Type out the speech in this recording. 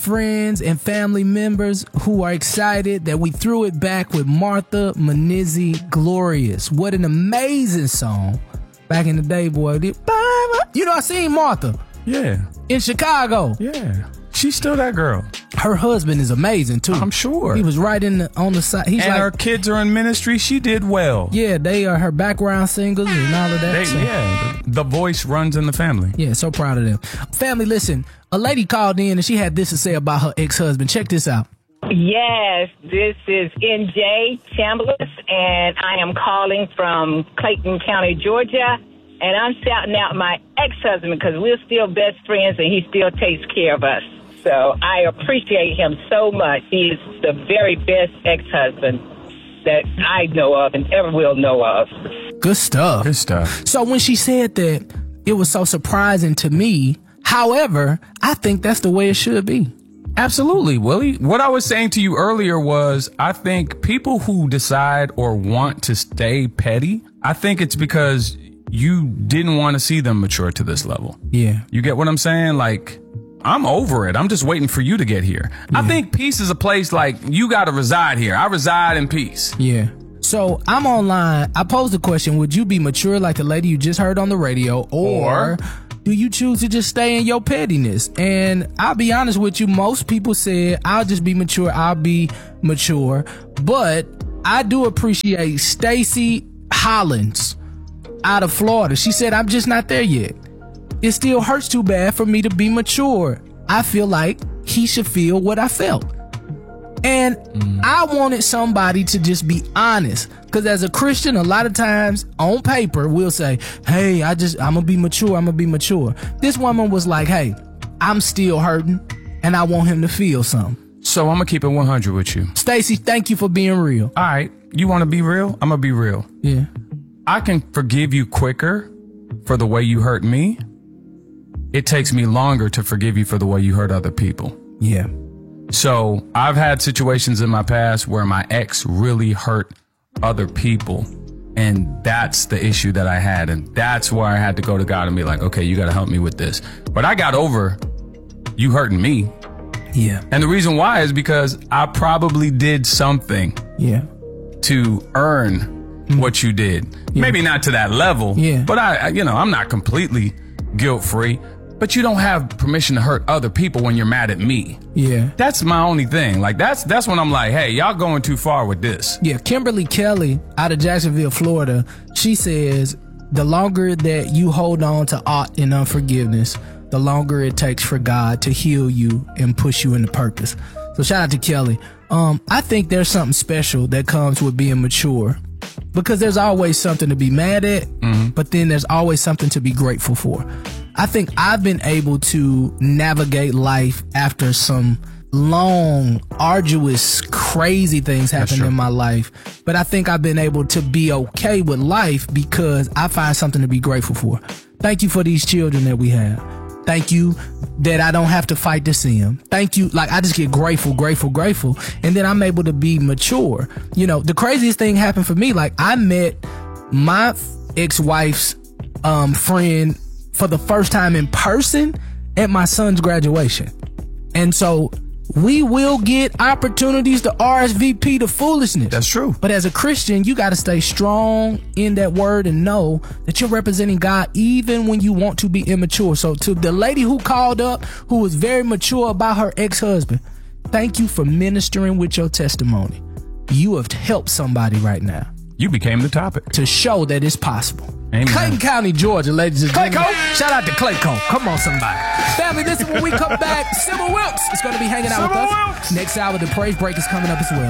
friends and family members who are excited that we threw it back with Martha Munizzi, Glorious. What an amazing song. Back in the day, boy. You know, I seen Martha. Yeah. In Chicago. Yeah. She's still that girl. Her husband is amazing, too. I'm sure. He was right on the side. He's and like, her kids are in ministry. She did well. Yeah, they are her background singers and all of that. Yeah, the voice runs in the family. Yeah, so proud of them. Family, listen, a lady called in and she had this to say about her ex-husband. Check this out. Yes, this is NJ Chambliss, and I am calling from Clayton County, Georgia, and I'm shouting out my ex-husband because we're still best friends and he still takes care of us. So I appreciate him so much. He is the very best ex-husband that I know of and ever will know of. Good stuff. Good stuff. So when she said that, it was so surprising to me. However, I think that's the way it should be. Absolutely, Willie. What I was saying to you earlier was I think people who decide or want to stay petty, I think it's because you didn't want to see them mature to this level. Yeah. You get what I'm saying? Like, I'm over it. I'm just waiting for you to get here. Yeah. I think peace is a place like you got to reside here. I reside in peace. Yeah. So I'm online. I posed the question, would you be mature like the lady you just heard on the radio, or do you choose to just stay in your pettiness? And I'll be honest with you, most people said, I'll just be mature. I'll be mature. But I do appreciate Stacey Hollins out of Florida. She said, I'm just not there yet. It still hurts too bad for me to be mature. I feel like he should feel what I felt. And I wanted somebody to just be honest. Because as a Christian, a lot of times on paper, we'll say, hey, I'm going to be mature. I'm going to be mature. This woman was like, hey, I'm still hurting and I want him to feel something. So I'm going to keep it 100 with you. Stacey, thank you for being real. All right. You want to be real? I'm going to be real. Yeah. I can forgive you quicker for the way you hurt me. It takes me longer to forgive you for the way you hurt other people. Yeah. So I've had situations in my past where my ex really hurt other people. And that's the issue that I had. And that's where I had to go to God and be like, okay, you got to help me with this. But I got over you hurting me. Yeah. And the reason why is because I probably did something to earn what you did. Yeah. Maybe not to that level, but I'm not completely guilt-free. But you don't have permission to hurt other people when you're mad at me. Yeah. That's my only thing. Like, that's when I'm like, hey, y'all going too far with this. Yeah. Kimberly Kelly out of Jacksonville, Florida, she says, the longer that you hold on to aught and unforgiveness, the longer it takes for God to heal you and push you into purpose. So shout out to Kelly. I think there's something special that comes with being mature, because there's always something to be mad at, but then there's always something to be grateful for. I think I've been able to navigate life after some long, arduous, crazy things happen in my life. But I think I've been able to be okay with life because I find something to be grateful for. Thank you for these children that we have. Thank you that I don't have to fight to see them. Thank you. Like, I just get grateful. And then I'm able to be mature. You know, the craziest thing happened for me. Like, I met my ex-wife's friend for the first time in person at my son's graduation. And so we will get opportunities to RSVP to foolishness. That's true. But as a Christian, you got to stay strong in that word and know that you're representing God even when you want to be immature. So to the lady who called up, who was very mature about her ex-husband, thank you for ministering with your testimony. You have helped somebody right now. You became the topic. To show that it's possible. Amen. Clayton County, Georgia, ladies and gentlemen. Shout out to Clayco. Come on, somebody. Family, listen, when we come back, Sybil Wilkes is going to be hanging out with us. Next hour, the praise break is coming up as well.